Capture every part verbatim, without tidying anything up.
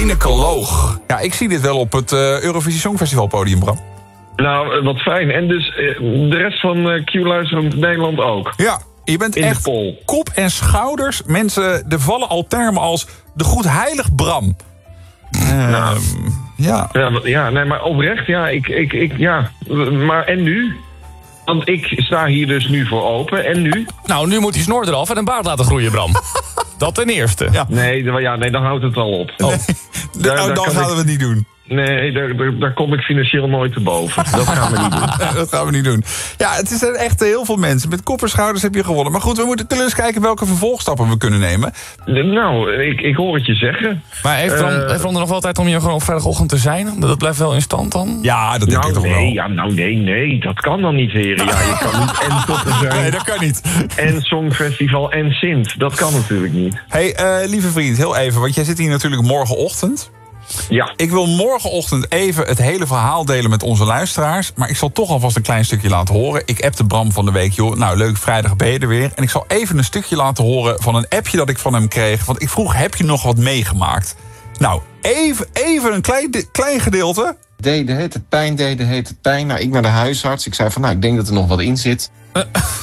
gynaecoloog. Ja, ik zie dit wel op het uh, Eurovisie Songfestival podium, Bram. Nou, wat fijn. En dus uh, de rest van uh, Q-luisterend Nederland ook. Ja, je bent In echt kop en schouders. Mensen, er vallen al termen als de goedheilig Bram. Uh, nou, ja. Ja, ja, nee, maar oprecht, ja, ik, ik, ik, ja. Maar en nu? Want ik sta hier dus nu voor open. En nu? Nou, nu moet hij snor eraf en een baard laten groeien, Bram. Dat ten eerste. Ja. Nee, ja, nee, dan houdt het al op. Oh. Daar, nou, dan gaan ik... we het niet doen. Nee, daar, daar, daar kom ik financieel nooit te boven. Dat gaan we niet doen. Dat gaan we niet doen. Ja, het zijn echt heel veel mensen. Met kop en schouders heb je gewonnen. Maar goed, we moeten eens kijken welke vervolgstappen we kunnen nemen. Nou, ik, ik hoor het je zeggen. Maar heeft Bram, uh, heeft Bram er nog wel tijd om hier gewoon op vrijdagochtend te zijn? Dat blijft wel in stand dan? Ja, dat denk nou, ik toch nee, wel. Ja, nou, nee, nee, dat kan dan niet, heren. Ja, je kan niet en toppen zijn. Nee, dat kan niet. En Songfestival en Sint. Dat kan natuurlijk niet. Hé, hey, uh, lieve vriend, heel even. Want jij zit hier natuurlijk morgenochtend. Ja. Ik wil morgenochtend even het hele verhaal delen met onze luisteraars. Maar ik zal toch alvast een klein stukje laten horen. Ik appte Bram van de week, joh. Nou, leuk, vrijdag ben je er weer. En ik zal even een stukje laten horen van een appje dat ik van hem kreeg. Want ik vroeg, heb je nog wat meegemaakt? Nou, even, even een klein, klein gedeelte. Deed het pijn, deed het pijn. Nou, ik naar de huisarts. Ik zei van, nou, ik denk dat er nog wat in zit. Uh.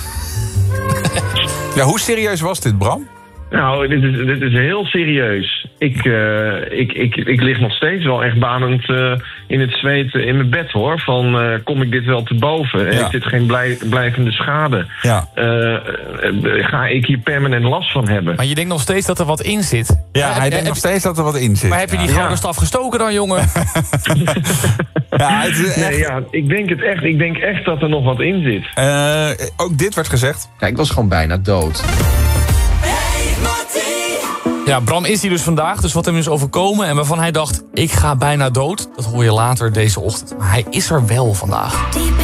Ja, hoe serieus was dit, Bram? Nou, dit is, dit is heel serieus. Ik, uh, ik, ik, ik lig nog steeds wel echt banend uh, in het zweet in mijn bed, hoor. Van, uh, kom ik dit wel te boven? En ja. Is dit geen blij, blijvende schade? Ja. Uh, uh, ga ik hier permanent last van hebben? Maar je denkt nog steeds dat er wat in zit? Ja, hij denkt heb, nog steeds dat er wat in zit. Maar heb je die ja. gouden staf gestoken dan, jongen? Ja, het is echt... Nee, ja, ik denk het echt. Ik denk echt dat er nog wat in zit. Uh, ook dit werd gezegd. Ja, ik was gewoon bijna dood. Ja, Bram is hier dus vandaag, dus wat hem is overkomen en waarvan hij dacht, ik ga bijna dood. Dat hoor je later deze ochtend. Maar hij is er wel vandaag.